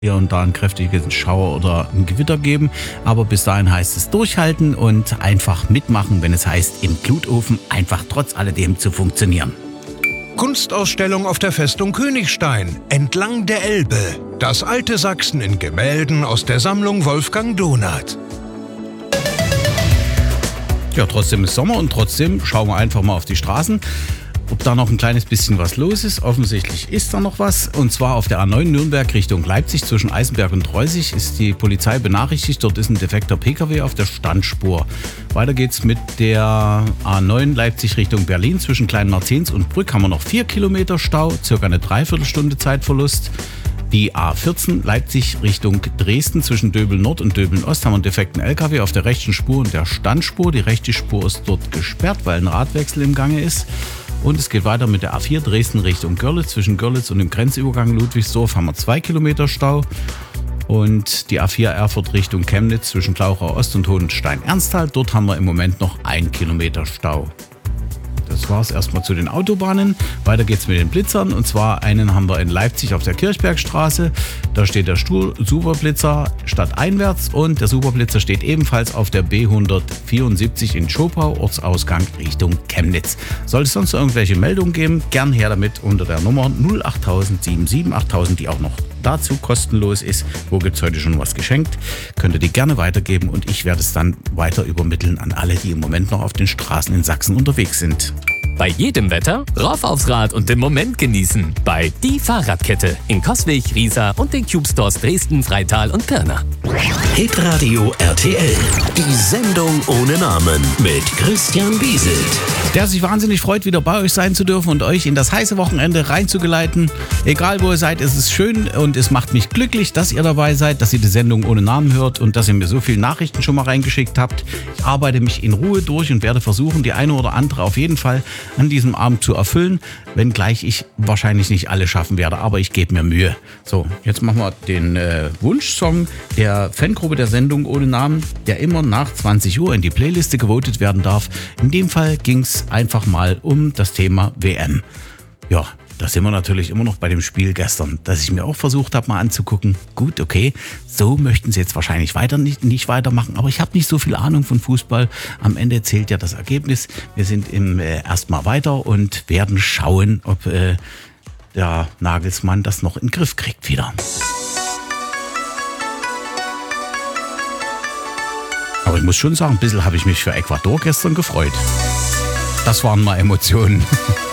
hier und da einen kräftigen Schauer oder ein Gewitter geben. Aber bis dahin heißt es durchhalten und einfach mitmachen, wenn es heißt, im Glutofen einfach trotz alledem zu funktionieren. Kunstausstellung auf der Festung Königstein, entlang der Elbe. Das alte Sachsen in Gemälden aus der Sammlung Wolfgang Donath. Ja, trotzdem ist Sommer und trotzdem schauen wir einfach mal auf die Straßen, ob da noch ein kleines bisschen was los ist. Offensichtlich ist da noch was. Und zwar auf der A9 Nürnberg Richtung Leipzig zwischen Eisenberg und Treusig ist die Polizei benachrichtigt. Dort ist ein defekter Pkw auf der Standspur. Weiter geht's mit der A9 Leipzig Richtung Berlin zwischen Kleinmarzens und Brück. Haben wir noch 4 Kilometer Stau, circa eine Dreiviertelstunde Zeitverlust. Die A14 Leipzig Richtung Dresden zwischen Döbeln Nord und Döbeln Ost haben wir einen defekten LKW auf der rechten Spur und der Standspur. Die rechte Spur ist dort gesperrt, weil ein Radwechsel im Gange ist. Und es geht weiter mit der A4 Dresden Richtung Görlitz. Zwischen Görlitz und dem Grenzübergang Ludwigsdorf haben wir 2 Kilometer Stau. Und die A4 Erfurt Richtung Chemnitz zwischen Glauchau Ost und Hohenstein-Ernsthal. Dort haben wir im Moment noch 1 Kilometer Stau. Das war es erstmal zu den Autobahnen. Weiter geht's mit den Blitzern. Und zwar einen haben wir in Leipzig auf der Kirchbergstraße. Da steht der Superblitzer stadteinwärts und der Superblitzer steht ebenfalls auf der B174 in Schopau, Ortsausgang Richtung Chemnitz. Sollte es sonst irgendwelche Meldungen geben, gern her damit unter der Nummer 08000 77 8000, die auch noch dazu kostenlos ist. Wo gibt's heute schon was geschenkt? Könnt ihr die gerne weitergeben und ich werde es dann weiter übermitteln an alle, die im Moment noch auf den Straßen in Sachsen unterwegs sind. Bei jedem Wetter rauf aufs Rad und den Moment genießen. Bei Die Fahrradkette in Coswig, Riesa und den Cube Stores Dresden, Freital und Pirna. Hitradio RTL. Die Sendung ohne Namen mit Christian Bieselt. Der sich wahnsinnig freut, wieder bei euch sein zu dürfen und euch in das heiße Wochenende reinzugeleiten. Egal wo ihr seid, es ist schön und es macht mich glücklich, dass ihr dabei seid, dass ihr die Sendung ohne Namen hört und dass ihr mir so viele Nachrichten schon mal reingeschickt habt. Ich arbeite mich in Ruhe durch und werde versuchen, die eine oder andere auf jeden Fall an diesem Abend zu erfüllen, wenngleich ich wahrscheinlich nicht alle schaffen werde, aber ich gebe mir Mühe. So, jetzt machen wir den Wunschsong der Fangruppe der Sendung ohne Namen, der immer nach 20 Uhr in die Playliste gewotet werden darf. In dem Fall ging es einfach mal um das Thema WM. Ja, da sind wir natürlich immer noch bei dem Spiel gestern, das ich mir auch versucht habe mal anzugucken. Gut, okay, so möchten sie jetzt wahrscheinlich nicht weitermachen, aber ich habe nicht so viel Ahnung von Fußball. Am Ende zählt ja das Ergebnis. Wir sind erstmal weiter und werden schauen, ob der Nagelsmann das noch in den Griff kriegt wieder. Aber ich muss schon sagen, ein bisschen habe ich mich für Ecuador gestern gefreut. Das waren mal Emotionen.